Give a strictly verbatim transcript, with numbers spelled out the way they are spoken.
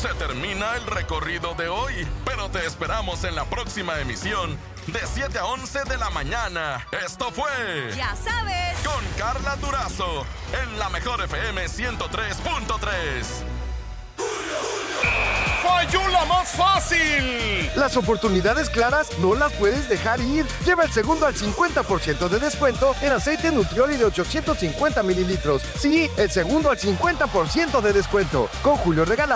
Se termina el recorrido de hoy, pero te esperamos en la próxima emisión de siete a once de la mañana. Esto fue... Ya sabes. Con Carla Durazo, en la mejor F M ciento tres punto tres. ¡Falló la más fácil! Las oportunidades claras no las puedes dejar ir. Lleva el segundo al cincuenta por ciento de descuento en aceite Nutrioli de ochocientos cincuenta mililitros. Sí, el segundo al cincuenta por ciento de descuento. Con Julio Regalado.